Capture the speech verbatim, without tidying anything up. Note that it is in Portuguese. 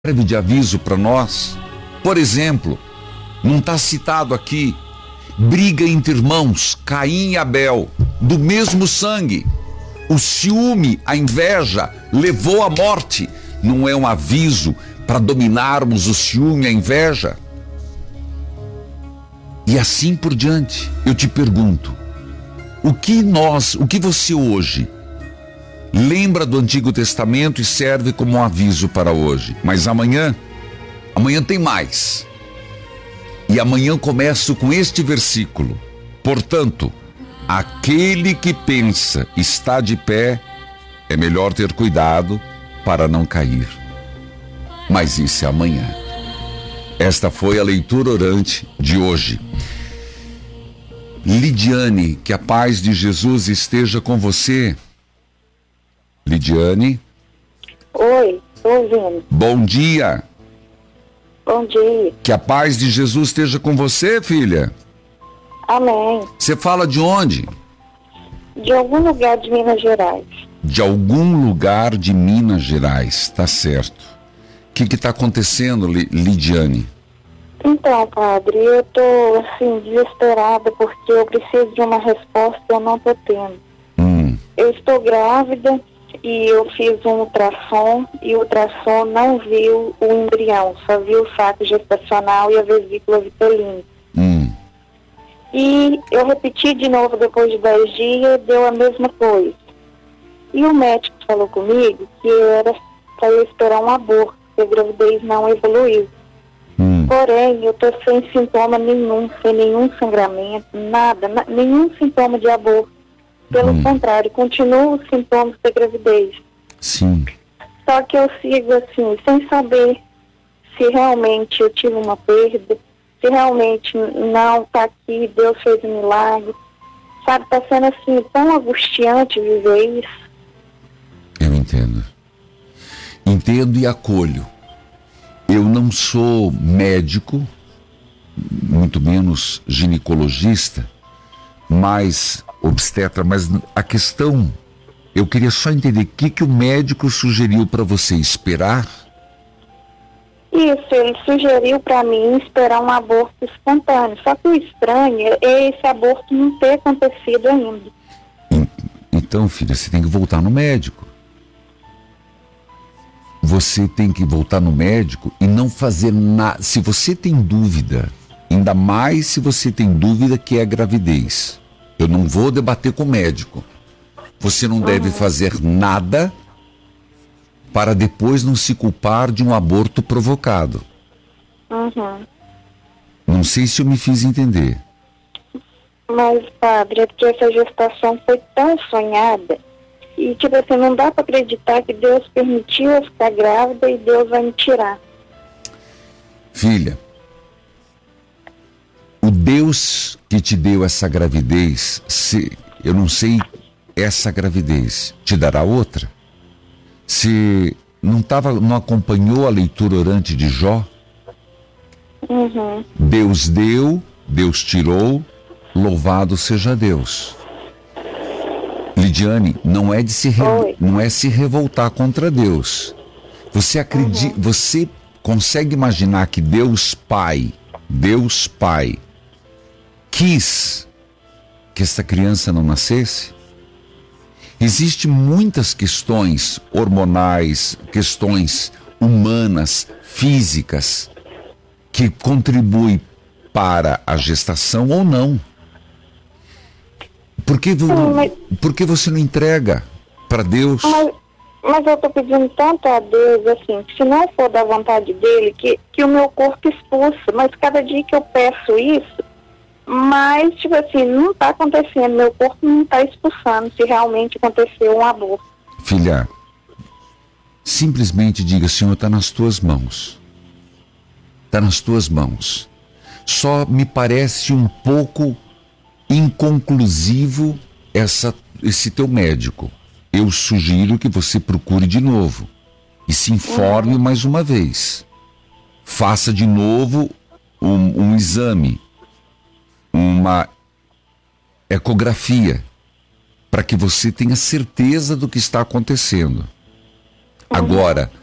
serve de aviso para nós. Por exemplo, não está citado aqui, briga entre irmãos, Caim e Abel, do mesmo sangue. O ciúme, a inveja, levou à morte. Não é um aviso para dominarmos o ciúme e a inveja? E assim por diante. Eu te pergunto, o que nós, o que você hoje lembra do Antigo Testamento e serve como um aviso para hoje? Mas amanhã, amanhã tem mais. E amanhã começo com este versículo. Portanto, aquele que pensa está de pé, é melhor ter cuidado para não cair. Mas isso é amanhã. Esta foi a leitura orante de hoje. Lidiane, que a paz de Jesus esteja com você. Lidiane? Oi, estou ouvindo. Bom dia. Bom dia. Que a paz de Jesus esteja com você, filha. Amém. Você fala de onde? De algum lugar de Minas Gerais. De algum lugar de Minas Gerais, tá certo. O que que tá acontecendo, Lidiane? Então, padre, eu tô, assim, desesperada porque eu preciso de uma resposta e eu não tô tendo. Hum. Eu estou grávida e eu fiz um ultrassom e o ultrassom não viu o embrião, só viu o saco gestacional e a vesícula vitelina. Hum. E eu repeti de novo depois de dez dias, deu a mesma coisa. E o médico falou comigo que era para eu esperar um aborto, porque a gravidez não evoluiu. Hum. Porém, eu estou sem sintoma nenhum, sem nenhum sangramento, nada, na, nenhum sintoma de aborto. Pelo Hum. contrário, continuo os sintomas da gravidez. Sim. Só que eu sigo assim, sem saber se realmente eu tive uma perda, se realmente não está aqui, Deus fez um milagre. Sabe, está sendo assim, tão angustiante viver isso. Eu entendo. Entendo e acolho. Eu não sou médico, muito menos ginecologista, mas obstetra, mas a questão, eu queria só entender o que, que o médico sugeriu para você esperar. Isso, ele sugeriu para mim esperar um aborto espontâneo. Só que o estranho é esse aborto não ter acontecido ainda. Então, filha, você tem que voltar no médico. Você tem que voltar no médico e não fazer nada. Se você tem dúvida, ainda mais se você tem dúvida que é gravidez, eu não vou debater com o médico. Você não uhum. deve fazer nada para depois não se culpar de um aborto provocado. Uhum. Não sei se eu me fiz entender. Mas, padre, é porque essa gestação foi tão sonhada. E, tipo assim, não dá para acreditar que Deus permitiu eu ficar grávida e Deus vai me tirar. Filha, o Deus que te deu essa gravidez, se, eu não sei, essa gravidez, te dará outra? Se não, tava, não acompanhou a leitura orante de Jó? Uhum. Deus deu, Deus tirou, louvado seja Deus. Lidiane, não é de se re... não é se revoltar contra Deus. Você acredita, uhum. você consegue imaginar que Deus Pai, Deus Pai, quis que essa criança não nascesse? Existem muitas questões hormonais, questões humanas, físicas, que contribuem para a gestação ou não. Por que, Sim, mas... por que você não entrega para Deus? Mas, mas eu estou pedindo tanto a Deus, assim, se não for da vontade dele, que, que o meu corpo expulsa. Mas cada dia que eu peço isso, mas, tipo assim, não está acontecendo. Meu corpo não está expulsando se realmente aconteceu um aborto. Filha, simplesmente diga, Senhor, está nas tuas mãos. Está nas tuas mãos. Só me parece um pouco inconclusivo essa, esse teu médico. Eu sugiro que você procure de novo e se informe uhum. mais uma vez. Faça de novo um, um exame, uma ecografia, para que você tenha certeza do que está acontecendo. Uhum. Agora,